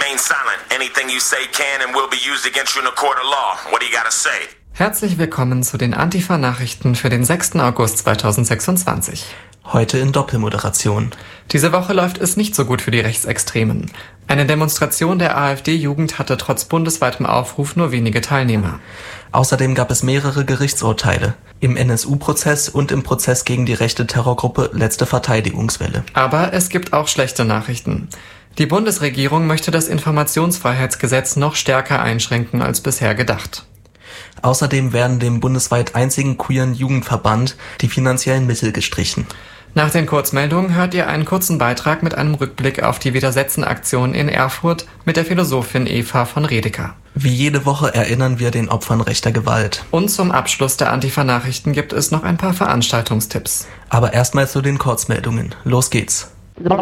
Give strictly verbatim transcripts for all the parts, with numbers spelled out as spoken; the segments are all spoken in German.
remain silent. Anything you say can and will be used against you in a court of law. What do you gotta say? Herzlich willkommen zu den Antifa-Nachrichten für den sechsten August zweitausendsechsundzwanzig. Heute in Doppelmoderation. Diese Woche läuft es nicht so gut für die Rechtsextremen. Eine Demonstration der AfD-Jugend hatte trotz bundesweitem Aufruf nur wenige Teilnehmer. Außerdem gab es mehrere Gerichtsurteile. Im N S U-Prozess und im Prozess gegen die rechte Terrorgruppe Letzte Verteidigungswelle. Aber es gibt auch schlechte Nachrichten. Die Bundesregierung möchte das Informationsfreiheitsgesetz noch stärker einschränken als bisher gedacht. Außerdem werden dem bundesweit einzigen queeren Jugendverband die finanziellen Mittel gestrichen. Nach den Kurzmeldungen hört ihr einen kurzen Beitrag mit einem Rückblick auf die Widersetzen-Aktion in Erfurt mit der Philosophin Eva von Redeker. Wie jede Woche erinnern wir den Opfern rechter Gewalt. Und zum Abschluss der Antifa-Nachrichten gibt es noch ein paar Veranstaltungstipps. Aber erstmal zu den Kurzmeldungen. Los geht's.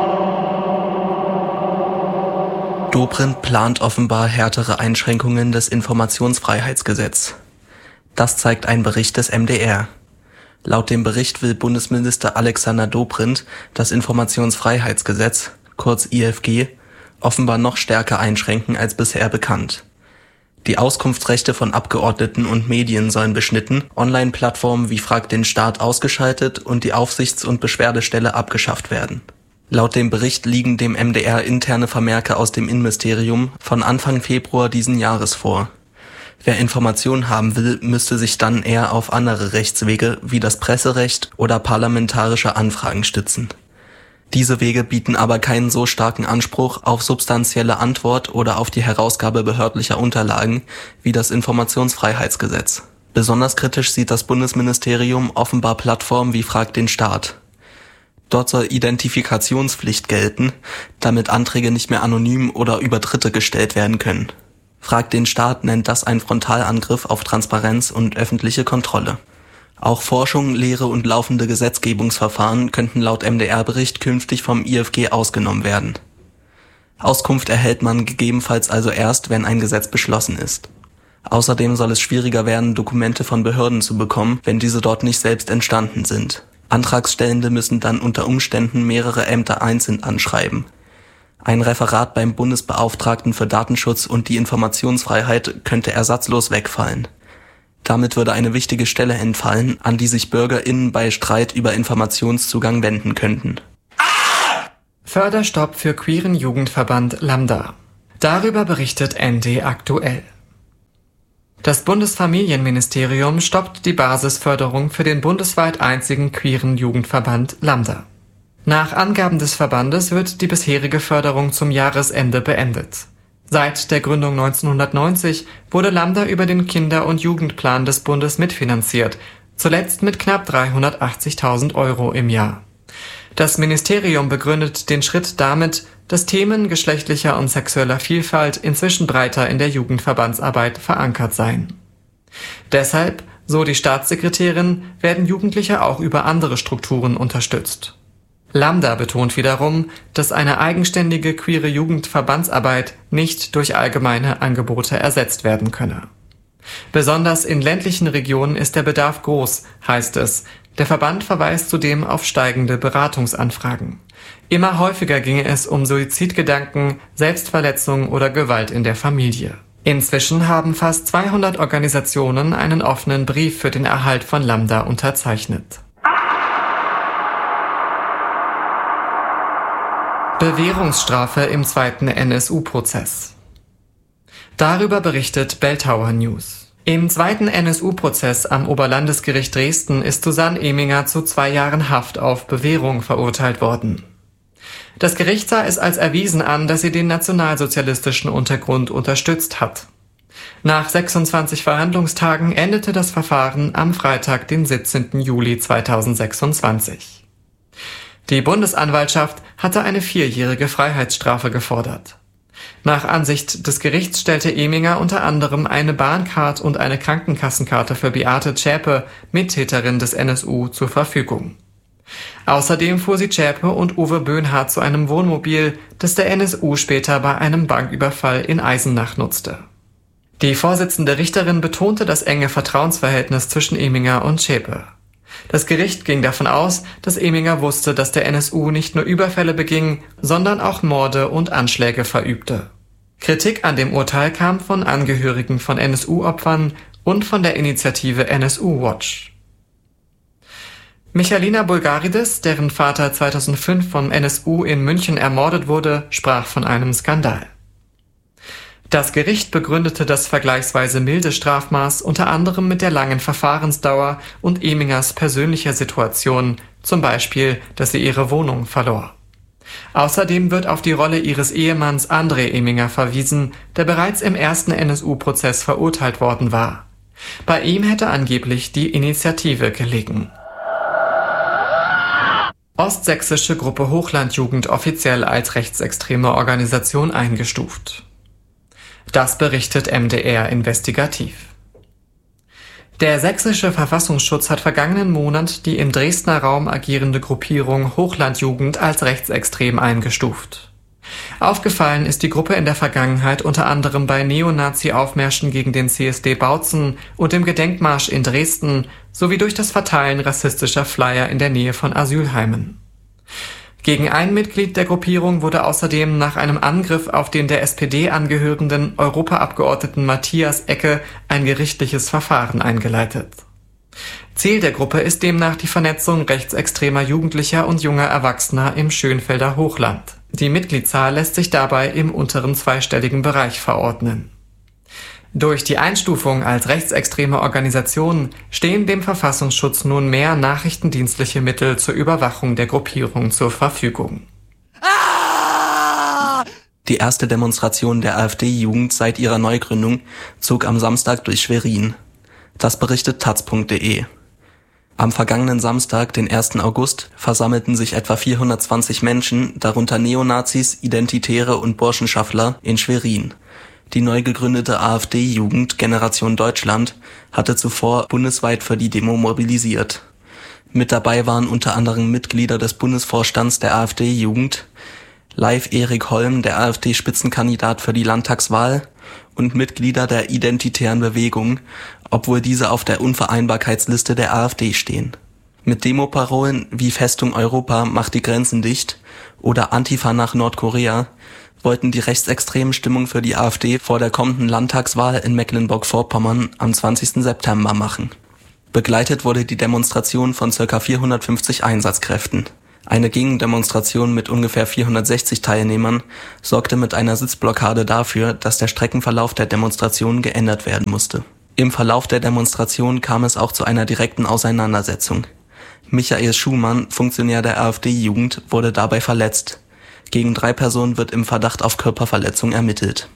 Dobrindt plant offenbar härtere Einschränkungen des Informationsfreiheitsgesetzes. Das zeigt ein Bericht des M D R. Laut dem Bericht will Bundesminister Alexander Dobrindt das Informationsfreiheitsgesetz, kurz I F G, offenbar noch stärker einschränken als bisher bekannt. Die Auskunftsrechte von Abgeordneten und Medien sollen beschnitten, Online-Plattformen wie Frag den Staat ausgeschaltet und die Aufsichts- und Beschwerdestelle abgeschafft werden. Laut dem Bericht liegen dem M D R interne Vermerke aus dem Innenministerium von Anfang Februar diesen Jahres vor. Wer Informationen haben will, müsste sich dann eher auf andere Rechtswege wie das Presserecht oder parlamentarische Anfragen stützen. Diese Wege bieten aber keinen so starken Anspruch auf substanzielle Antwort oder auf die Herausgabe behördlicher Unterlagen wie das Informationsfreiheitsgesetz. Besonders kritisch sieht das Bundesministerium offenbar Plattformen wie Frag den Staat. Dort soll Identifikationspflicht gelten, damit Anträge nicht mehr anonym oder über Dritte gestellt werden können. Frag den Staat nennt das einen Frontalangriff auf Transparenz und öffentliche Kontrolle. Auch Forschung, Lehre und laufende Gesetzgebungsverfahren könnten laut M D R-Bericht künftig vom I F G ausgenommen werden. Auskunft erhält man gegebenenfalls also erst, wenn ein Gesetz beschlossen ist. Außerdem soll es schwieriger werden, Dokumente von Behörden zu bekommen, wenn diese dort nicht selbst entstanden sind. Antragstellende müssen dann unter Umständen mehrere Ämter einzeln anschreiben. Ein Referat beim Bundesbeauftragten für Datenschutz und die Informationsfreiheit könnte ersatzlos wegfallen. Damit würde eine wichtige Stelle entfallen, an die sich BürgerInnen bei Streit über Informationszugang wenden könnten. Förderstopp für queeren Jugendverband Lambda. Darüber berichtet N D aktuell. Das Bundesfamilienministerium stoppt die Basisförderung für den bundesweit einzigen queeren Jugendverband Lambda. Nach Angaben des Verbandes wird die bisherige Förderung zum Jahresende beendet. Seit der Gründung neunzehnhundertneunzig wurde Lambda über den Kinder- und Jugendplan des Bundes mitfinanziert, zuletzt mit knapp dreihundertachtzigtausend Euro im Jahr. Das Ministerium begründet den Schritt damit, dass Themen geschlechtlicher und sexueller Vielfalt inzwischen breiter in der Jugendverbandsarbeit verankert seien. Deshalb, so die Staatssekretärin, werden Jugendliche auch über andere Strukturen unterstützt. Lambda betont wiederum, dass eine eigenständige queere Jugendverbandsarbeit nicht durch allgemeine Angebote ersetzt werden könne. Besonders in ländlichen Regionen ist der Bedarf groß, heißt es. Der Verband verweist zudem auf steigende Beratungsanfragen. Immer häufiger ginge es um Suizidgedanken, Selbstverletzung oder Gewalt in der Familie. Inzwischen haben fast zweihundert Organisationen einen offenen Brief für den Erhalt von Lambda unterzeichnet. Bewährungsstrafe im zweiten N S U-Prozess. Darüber berichtet Belltower News. Im zweiten N S U-Prozess am Oberlandesgericht Dresden ist Susanne Eminger zu zwei Jahren Haft auf Bewährung verurteilt worden. Das Gericht sah es als erwiesen an, dass sie den nationalsozialistischen Untergrund unterstützt hat. Nach sechsundzwanzig Verhandlungstagen endete das Verfahren am Freitag, den siebzehnten Juli zweitausendsechsundzwanzig. Die Bundesanwaltschaft hatte eine vierjährige Freiheitsstrafe gefordert. Nach Ansicht des Gerichts stellte Eminger unter anderem eine Bahncard und eine Krankenkassenkarte für Beate Zschäpe, Mittäterin des N S U, zur Verfügung. Außerdem fuhr sie Zschäpe und Uwe Böhnhardt zu einem Wohnmobil, das der N S U später bei einem Banküberfall in Eisenach nutzte. Die Vorsitzende Richterin betonte das enge Vertrauensverhältnis zwischen Eminger und Zschäpe. Das Gericht ging davon aus, dass Eminger wusste, dass der N S U nicht nur Überfälle beging, sondern auch Morde und Anschläge verübte. Kritik an dem Urteil kam von Angehörigen von N S U-Opfern und von der Initiative N S U Watch. Michalina Bulgaridis, deren Vater zweitausendfünf vom N S U in München ermordet wurde, sprach von einem Skandal. Das Gericht begründete das vergleichsweise milde Strafmaß unter anderem mit der langen Verfahrensdauer und Emingers persönlicher Situation, zum Beispiel, dass sie ihre Wohnung verlor. Außerdem wird auf die Rolle ihres Ehemanns André Eminger verwiesen, der bereits im ersten N S U-Prozess verurteilt worden war. Bei ihm hätte angeblich die Initiative gelegen. Ostsächsische Gruppe Hochlandjugend offiziell als rechtsextreme Organisation eingestuft. Das berichtet M D R investigativ. Der sächsische Verfassungsschutz hat vergangenen Monat die im Dresdner Raum agierende Gruppierung Hochlandjugend als rechtsextrem eingestuft. Aufgefallen ist die Gruppe in der Vergangenheit unter anderem bei Neonazi-Aufmärschen gegen den C S D Bautzen und dem Gedenkmarsch in Dresden sowie durch das Verteilen rassistischer Flyer in der Nähe von Asylheimen. Gegen ein Mitglied der Gruppierung wurde außerdem nach einem Angriff auf den der S P D angehörenden Europaabgeordneten Matthias Ecke ein gerichtliches Verfahren eingeleitet. Ziel der Gruppe ist demnach die Vernetzung rechtsextremer Jugendlicher und junger Erwachsener im Schönfelder Hochland. Die Mitgliedszahl lässt sich dabei im unteren zweistelligen Bereich verordnen. Durch die Einstufung als rechtsextreme Organisation stehen dem Verfassungsschutz nun mehr nachrichtendienstliche Mittel zur Überwachung der Gruppierung zur Verfügung. Die erste Demonstration der AfD-Jugend seit ihrer Neugründung zog am Samstag durch Schwerin. Das berichtet taz punkt de. Am vergangenen Samstag, den ersten August, versammelten sich etwa vierhundertzwanzig Menschen, darunter Neonazis, Identitäre und Burschenschaftler, in Schwerin. Die neu gegründete AfD-Jugend Generation Deutschland hatte zuvor bundesweit für die Demo mobilisiert. Mit dabei waren unter anderem Mitglieder des Bundesvorstands der AfD-Jugend, Leif Erik Holm, der AfD-Spitzenkandidat für die Landtagswahl, und Mitglieder der Identitären Bewegung, obwohl diese auf der Unvereinbarkeitsliste der AfD stehen. Mit Demoparolen wie Festung Europa macht die Grenzen dicht oder Antifa nach Nordkorea wollten die rechtsextremen Stimmung für die AfD vor der kommenden Landtagswahl in Mecklenburg-Vorpommern am zwanzigsten September machen. Begleitet wurde die Demonstration von ca. vierhundertfünfzig Einsatzkräften. Eine Gegendemonstration mit ungefähr vierhundertsechzig Teilnehmern sorgte mit einer Sitzblockade dafür, dass der Streckenverlauf der Demonstration geändert werden musste. Im Verlauf der Demonstration kam es auch zu einer direkten Auseinandersetzung. Michael Schumann, Funktionär der AfD-Jugend, wurde dabei verletzt. Gegen drei Personen wird im Verdacht auf Körperverletzung ermittelt.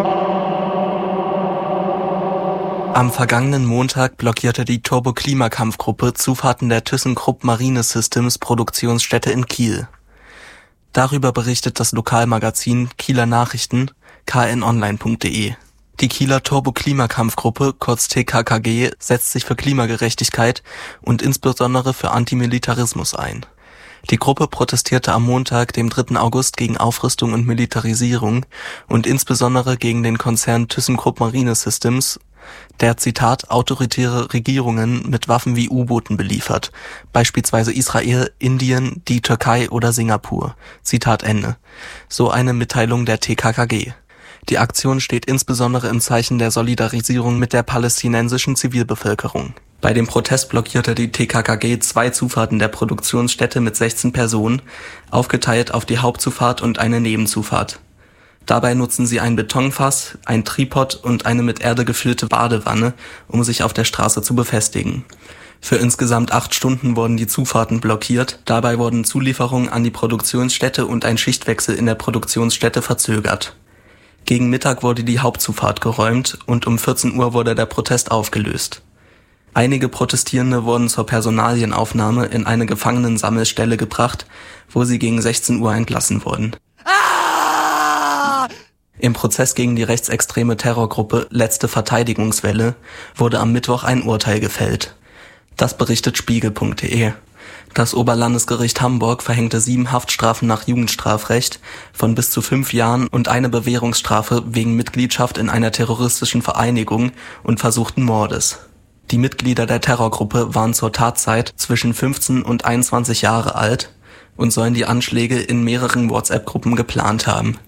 Am vergangenen Montag blockierte die Turbo-Klimakampfgruppe Zufahrten der ThyssenKrupp Marine Systems Produktionsstätte in Kiel. Darüber berichtet das Lokalmagazin Kieler Nachrichten k n online punkt de. Die Kieler Turbo-Klimakampfgruppe, kurz T K K G, setzt sich für Klimagerechtigkeit und insbesondere für Antimilitarismus ein. Die Gruppe protestierte am Montag, dem dritten August, gegen Aufrüstung und Militarisierung und insbesondere gegen den Konzern ThyssenKrupp Marine Systems, der, Zitat, autoritäre Regierungen mit Waffen wie U-Booten beliefert, beispielsweise Israel, Indien, die Türkei oder Singapur. Zitat Ende. So eine Mitteilung der T K K G. Die Aktion steht insbesondere im Zeichen der Solidarisierung mit der palästinensischen Zivilbevölkerung. Bei dem Protest blockierte die T K K G zwei Zufahrten der Produktionsstätte mit sechzehn Personen, aufgeteilt auf die Hauptzufahrt und eine Nebenzufahrt. Dabei nutzen sie ein Betonfass, ein Tripod und eine mit Erde gefüllte Badewanne, um sich auf der Straße zu befestigen. Für insgesamt acht Stunden wurden die Zufahrten blockiert, dabei wurden Zulieferungen an die Produktionsstätte und ein Schichtwechsel in der Produktionsstätte verzögert. Gegen Mittag wurde die Hauptzufahrt geräumt und um vierzehn Uhr wurde der Protest aufgelöst. Einige Protestierende wurden zur Personalienaufnahme in eine Gefangenensammelstelle gebracht, wo sie gegen sechzehn Uhr entlassen wurden. Ah! Im Prozess gegen die rechtsextreme Terrorgruppe Letzte Verteidigungswelle wurde am Mittwoch ein Urteil gefällt. Das berichtet spiegel punkt de. Das Oberlandesgericht Hamburg verhängte sieben Haftstrafen nach Jugendstrafrecht von bis zu fünf Jahren und eine Bewährungsstrafe wegen Mitgliedschaft in einer terroristischen Vereinigung und versuchten Mordes. Die Mitglieder der Terrorgruppe waren zur Tatzeit zwischen fünfzehn und einundzwanzig Jahre alt und sollen die Anschläge in mehreren WhatsApp-Gruppen geplant haben.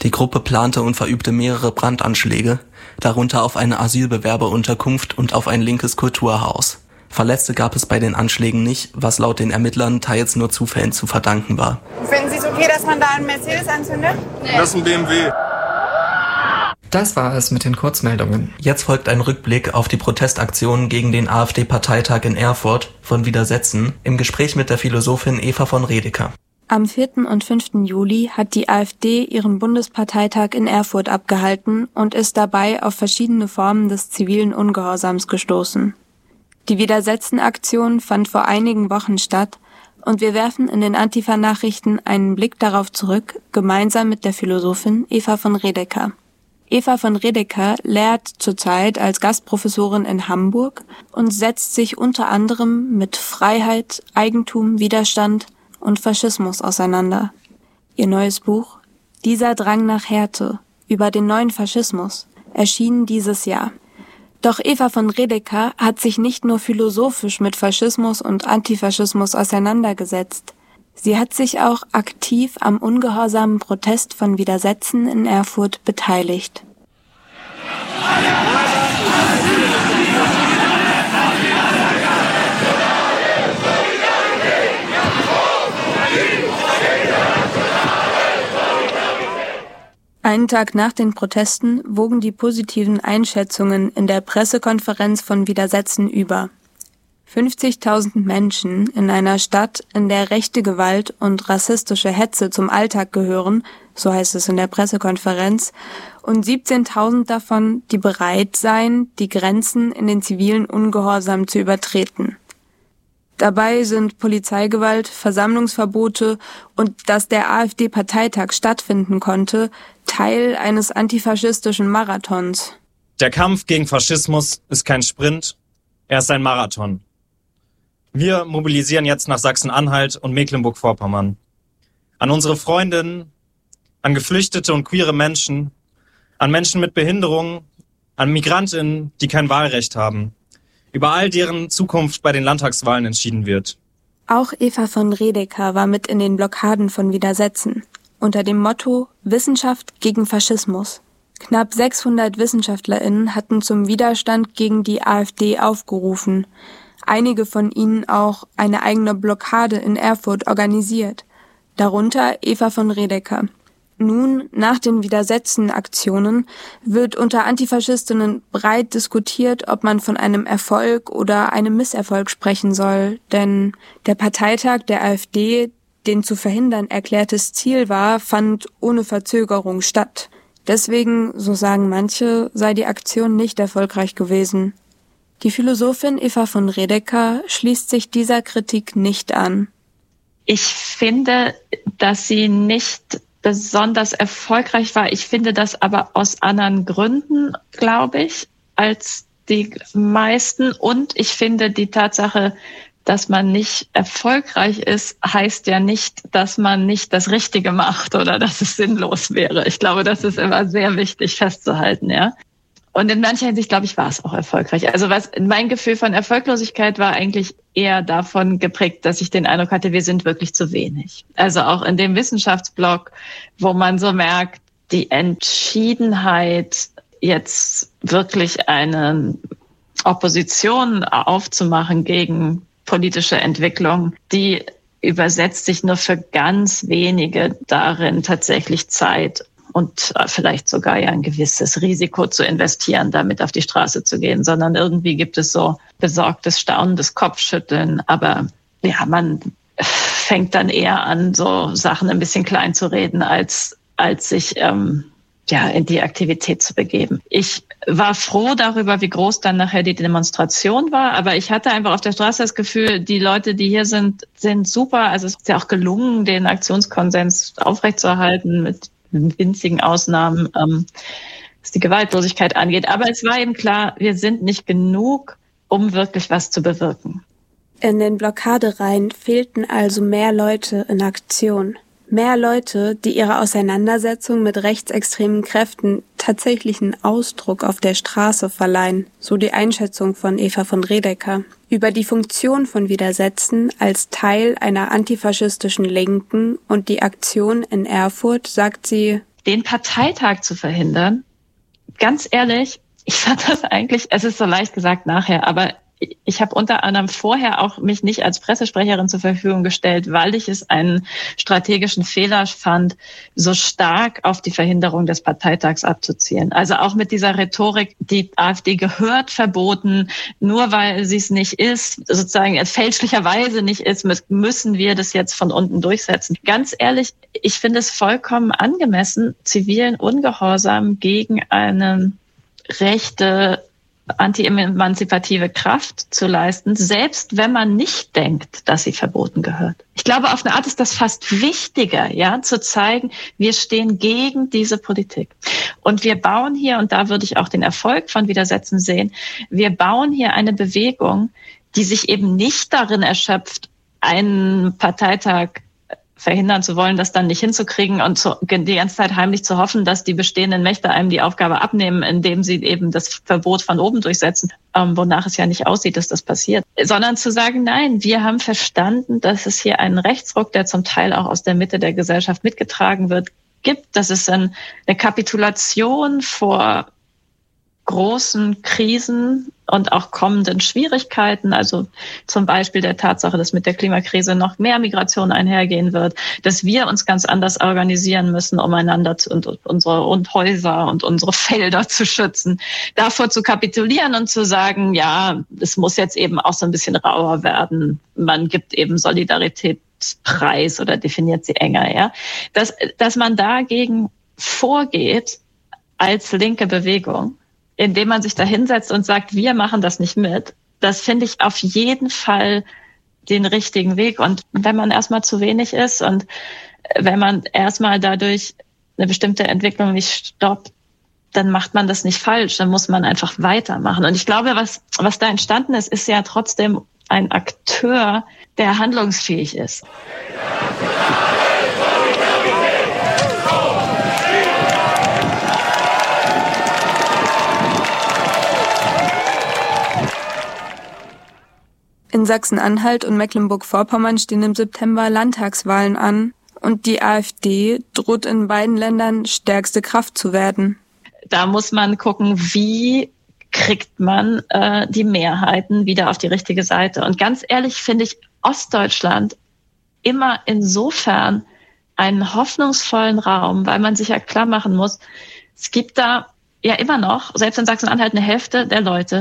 Die Gruppe plante und verübte mehrere Brandanschläge, darunter auf eine Asylbewerberunterkunft und auf ein linkes Kulturhaus. Verletzte gab es bei den Anschlägen nicht, was laut den Ermittlern teils nur Zufällen zu verdanken war. Finden Sie es okay, dass man da einen Mercedes anzündet? Nee. Das ist ein B M W. Das war es mit den Kurzmeldungen. Jetzt folgt ein Rückblick auf die Protestaktionen gegen den AfD-Parteitag in Erfurt von Widersetzen im Gespräch mit der Philosophin Eva von Redeker. Am vierten und fünften Juli hat die AfD ihren Bundesparteitag in Erfurt abgehalten und ist dabei auf verschiedene Formen des zivilen Ungehorsams gestoßen. Die Widersetzen-Aktion fand vor einigen Wochen statt und wir werfen in den Antifa-Nachrichten einen Blick darauf zurück, gemeinsam mit der Philosophin Eva von Redeker. Eva von Redeker lehrt zurzeit als Gastprofessorin in Hamburg und setzt sich unter anderem mit Freiheit, Eigentum, Widerstand und Faschismus auseinander. Ihr neues Buch »Dieser Drang nach Härte« über den neuen Faschismus erschien dieses Jahr. Doch Eva von Redeker hat sich nicht nur philosophisch mit Faschismus und Antifaschismus auseinandergesetzt. Sie hat sich auch aktiv am ungehorsamen Protest von Widersetzen in Erfurt beteiligt. Einen Tag nach den Protesten wogen die positiven Einschätzungen in der Pressekonferenz von Widersetzen über. fünfzigtausend Menschen in einer Stadt, in der rechte Gewalt und rassistische Hetze zum Alltag gehören, so heißt es in der Pressekonferenz, und siebzehntausend davon, die bereit seien, die Grenzen in den zivilen Ungehorsam zu übertreten. Dabei sind Polizeigewalt, Versammlungsverbote und dass der AfD-Parteitag stattfinden konnte, Teil eines antifaschistischen Marathons. Der Kampf gegen Faschismus ist kein Sprint, er ist ein Marathon. Wir mobilisieren jetzt nach Sachsen-Anhalt und Mecklenburg-Vorpommern. An unsere Freundinnen, an Geflüchtete und queere Menschen, an Menschen mit Behinderungen, an Migrantinnen, die kein Wahlrecht haben. Über all deren Zukunft bei den Landtagswahlen entschieden wird. Auch Eva von Redeker war mit in den Blockaden von Widersetzen. Unter dem Motto Wissenschaft gegen Faschismus. Knapp sechshundert WissenschaftlerInnen hatten zum Widerstand gegen die AfD aufgerufen. Einige von ihnen auch eine eigene Blockade in Erfurt organisiert. Darunter Eva von Redeker. Nun, nach den Widersetzen-Aktionen, wird unter Antifaschistinnen breit diskutiert, ob man von einem Erfolg oder einem Misserfolg sprechen soll. Denn der Parteitag der AfD, den zu verhindern erklärtes Ziel war, fand ohne Verzögerung statt. Deswegen, so sagen manche, sei die Aktion nicht erfolgreich gewesen. Die Philosophin Eva von Redeker schließt sich dieser Kritik nicht an. Ich finde, dass sie nicht besonders erfolgreich war. Ich finde das aber aus anderen Gründen, glaube ich, als die meisten. Und ich finde die Tatsache, dass man nicht erfolgreich ist, heißt ja nicht, dass man nicht das Richtige macht oder dass es sinnlos wäre. Ich glaube, das ist immer sehr wichtig festzuhalten, ja. Und in mancher Hinsicht, glaube ich, war es auch erfolgreich. Also was mein Gefühl von Erfolglosigkeit war eigentlich eher davon geprägt, dass ich den Eindruck hatte, wir sind wirklich zu wenig. Also auch in dem Wissenschaftsblock, wo man so merkt, die Entschiedenheit, jetzt wirklich eine Opposition aufzumachen gegen politische Entwicklung, die übersetzt sich nur für ganz wenige darin, tatsächlich Zeit und vielleicht sogar ja ein gewisses Risiko zu investieren, damit auf die Straße zu gehen, sondern irgendwie gibt es so besorgtes, staunendes Kopfschütteln. Aber ja, man fängt dann eher an, so Sachen ein bisschen klein zu reden, als, als sich ähm, ja in die Aktivität zu begeben. Ich war froh darüber, wie groß dann nachher die Demonstration war, aber ich hatte einfach auf der Straße das Gefühl, die Leute, die hier sind, sind super. Also es ist ja auch gelungen, den Aktionskonsens aufrechtzuerhalten mit winzigen Ausnahmen, ähm, was die Gewaltlosigkeit angeht. Aber es war eben klar, wir sind nicht genug, um wirklich was zu bewirken. In den Blockadereihen fehlten also mehr Leute in Aktion. Mehr Leute, die ihrer Auseinandersetzung mit rechtsextremen Kräften tatsächlichen Ausdruck auf der Straße verleihen, so die Einschätzung von Eva von Redeker. Über die Funktion von Widersetzen als Teil einer antifaschistischen Linken und die Aktion in Erfurt sagt sie: den Parteitag zu verhindern, ganz ehrlich, ich fand das eigentlich, es ist so leicht gesagt nachher, aber ich habe unter anderem vorher auch mich nicht als Pressesprecherin zur Verfügung gestellt, weil ich es einen strategischen Fehler fand, so stark auf die Verhinderung des Parteitags abzuzielen. Also auch mit dieser Rhetorik, die AfD gehört verboten, nur weil sie es nicht ist, sozusagen fälschlicherweise nicht ist, müssen wir das jetzt von unten durchsetzen. Ganz ehrlich, ich finde es vollkommen angemessen, zivilen Ungehorsam gegen eine rechte anti-emanzipative Kraft zu leisten, selbst wenn man nicht denkt, dass sie verboten gehört. Ich glaube, auf eine Art ist das fast wichtiger, ja, zu zeigen, wir stehen gegen diese Politik. Und wir bauen hier, und da würde ich auch den Erfolg von Widersetzen sehen, wir bauen hier eine Bewegung, die sich eben nicht darin erschöpft, einen Parteitag verhindern zu wollen, das dann nicht hinzukriegen und zu, die ganze Zeit heimlich zu hoffen, dass die bestehenden Mächte einem die Aufgabe abnehmen, indem sie eben das Verbot von oben durchsetzen, ähm, wonach es ja nicht aussieht, dass das passiert. Sondern zu sagen, nein, wir haben verstanden, dass es hier einen Rechtsruck, der zum Teil auch aus der Mitte der Gesellschaft mitgetragen wird, gibt, dass es eine Kapitulation vor großen Krisen und auch kommenden Schwierigkeiten, also zum Beispiel der Tatsache, dass mit der Klimakrise noch mehr Migration einhergehen wird, dass wir uns ganz anders organisieren müssen, um einander zu, und unsere und Häuser und unsere Felder zu schützen, davor zu kapitulieren und zu sagen, ja, es muss jetzt eben auch so ein bisschen rauer werden. Man gibt eben Solidaritätspreis oder definiert sie enger, ja. Dass, dass man dagegen vorgeht als linke Bewegung, indem man sich da hinsetzt und sagt, wir machen das nicht mit, das finde ich auf jeden Fall den richtigen Weg. Und wenn man erstmal zu wenig ist und wenn man erstmal dadurch eine bestimmte Entwicklung nicht stoppt, dann macht man das nicht falsch, dann muss man einfach weitermachen. Und ich glaube, was, was da entstanden ist, ist ja trotzdem ein Akteur, der handlungsfähig ist. In Sachsen-Anhalt und Mecklenburg-Vorpommern stehen im September Landtagswahlen an und die AfD droht in beiden Ländern stärkste Kraft zu werden. Da muss man gucken, wie kriegt man äh, die Mehrheiten wieder auf die richtige Seite. Und ganz ehrlich finde ich Ostdeutschland immer insofern einen hoffnungsvollen Raum, weil man sich ja klar machen muss, es gibt da ja immer noch, selbst in Sachsen-Anhalt, eine Hälfte der Leute,